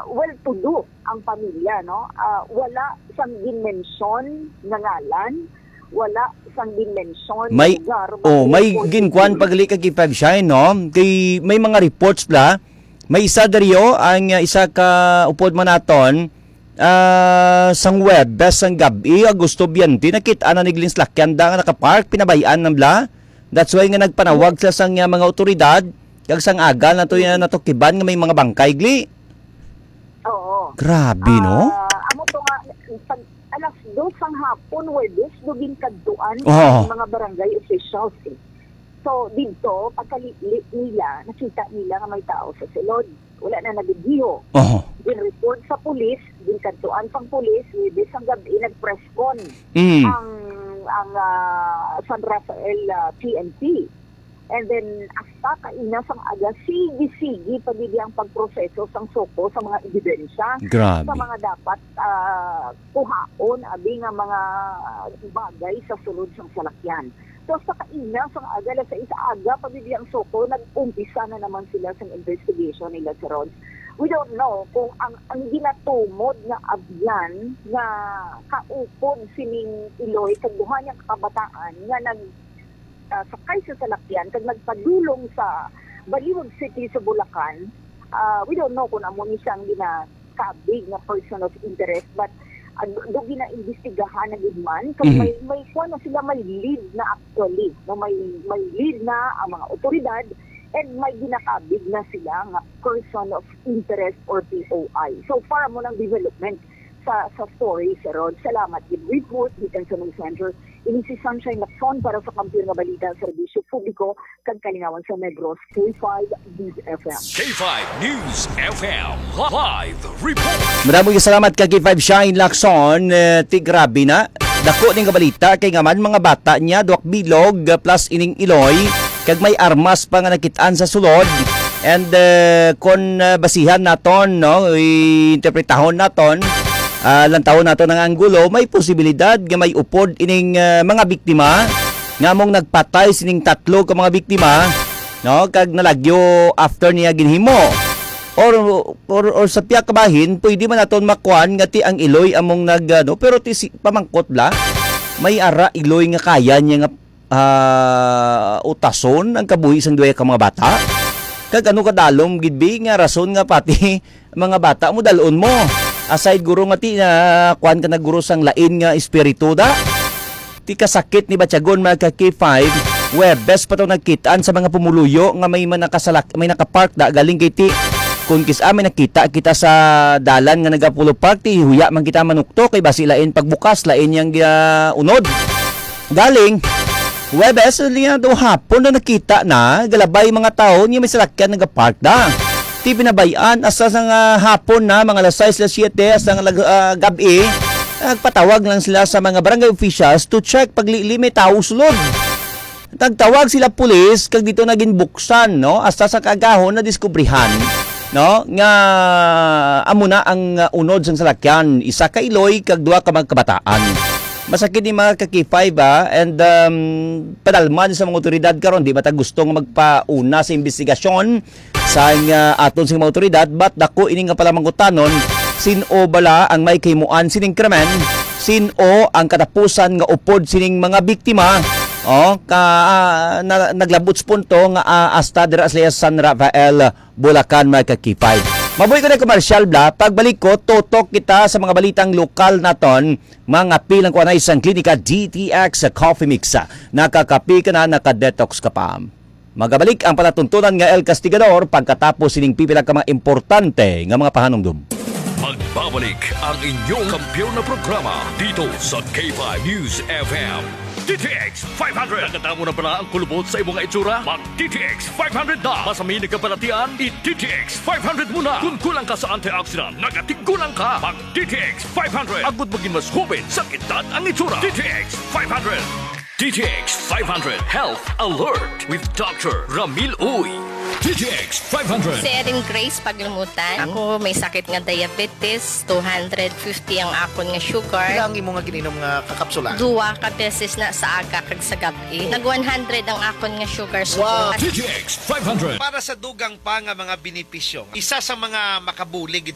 well-to-do ang pamilya, no? Wala isang dimensyon ng ngalan, wala isang dimensyon may, ng lugar. may ginkuan pagli kay Shine, no? Kay may mga reports bla. May isa dariyo ang isa ka upod man naton sang web best sang gabi Agosto 20 nakita na niglins lakyan da nga nakapark pinabayaan ng bla. That's why nga nagpanawag sila sang mga otoridad kag sang aga na to yan natukiban nga may mga bangkay gli. Oo. Grabe, no? Amo to nga pag alas 2 sang hapon Webes dugin kadtuan Oh. ang mga barangay officials. So dito pagkalit nila nakita nila nga may tao sa silod. Wala na nabidiyo. Oh. Din-report sa pulis, din kadtuan pang pulis, Webes ang gabi nag-press con ang San Rafael PNP. And then, hasta kaina sang aga, sige-sige pagiging pagproseso sang soko sa mga ebidensya. Grabe. Sa mga dapat kuhaon, abi nga mga bagay sa sulod sang salakyan. So, sa kaina sang aga, sa isa aga, pagiging ang soko, nag-umpisa na naman sila sa investigation nila sa Rhodes. We don't know kung ang ginatumod nga abyan na kaupod sining Iloy, kaduha niyang kabataan, nga sakay sa salakyan kag nagpadulong sa Baliwag City sa Bulacan. We don't know kung amo ni siyang ginakabig na person of interest, but do gina-imbestigahan na gidman kag may kuha na sila, may lead na actually, no, may lead na ang mga otoridad and may ginakabig na sila nga person of interest or POI. So far mo ng development sa story sa Rod. Salamat. With report, Bitan sa News Center. Ini si Sunshine Lacson para sa kampiyon nga balita sa Serbisyo Publiko kag kalingawan sa Negros K5 News FM. K5 News FM Live Report. Maraming salamat kay K5 Shine Lacson. Ti grabe na. Dako ning balita kay ngaman mga bata niya duak bilog plus ining Iloy kag may armas pa nga nakitaan sa sulod. And kon basihan naton, no, interpretahon naton lantaw nato ng anggulo, may posibilidad nga may upod ining mga biktima nga mong nagpatay sining 3 ka mga biktima, no, kag nalagyo after niya ginhimo or sa piya kabahin pwede man naton makuan nga ti ang Iloy among nag pero ti pamangkot bla may ara Iloy nga kaya niya nga utason ang kabuhi sang duha ka mga bata kag ano kadalom gidbi nga rason nga pati mga bata mo dalon mo. Aside guro nga ti na kuan ka na guro sang lain nga espiritu da. Ti kasakit ni Batyagon mga K5, best pa to nagkitaan sa mga pumuluyo nga may may nakapark da galing kay ti kun kis may nakita kita sa dalan nga nagapulo park ti huya man kita manukto kay basi lain pagbukas lain yang unod. Galing best liya do hapon na nakita na galabay mga tao nga may salakyan nagapark da. Ti pinabayaan asa sang hapon na mga alas 6 alas 7 asa gabi nagpatawag lang sila sa mga barangay officials to check paglili may tao sulod. Nagtawag sila pulis kag dito naging buksan, no, asa sa kagahon na diskubrihan, no, nga amo na ang unod sang salakyan isa ka Iloy kag duha ka mga kabataan. Masakit ni mga K5 and padalman sa mga otoridad karon di ba ta gusto nga magpauna sa investigasyon sa aton sa mga otoridad but dako ini nga pala mangutanon sino bala ang may kahimuan sining krimen, sino ang katapusan nga upod sining mga biktima naglabuts punto nga hasta dira sa San Rafael Bulacan mga K5. Mabuhay ko na komersyal bla, pagbalik ko, totok kita sa mga balitang lokal naton, mga pilang ko na isang klinika DTX Coffee Mix. Nakakapi ka na, nakadetox ka pa. Magabalik ang palatuntunan nga El Castigador pagkatapos sining pipila ka mga importante nga mga pahanumdum. Magbabalik ang inyong kampiyon na programa dito sa K5 News FM. DTX 500. Nakatamo na pala ang kulubot sa imong itsura? Mag DTX 500 na. Masamini ka palatian? I-DTX 500 muna. Kung kulang ka sa antioxidant, nagatigulang ka. Mag DTX 500. Agud maging mas hubin sa kitat ang itsura. DTX 500. DTX 500 Health Alert with Dr. Ramil Uy. DTX 500. Si Erin Grace Paglimutan. Ako may sakit nga diabetes, 250 ang akon nga sugar. Ilang imo nga gininom nga kakapsula? 2 ka beses na sa aga kag sa gabi. Nag 100 ang akon nga sugar. Wow. DTX 500. Para sa dugang pa nga mga benepisyo, isa sa mga makabulig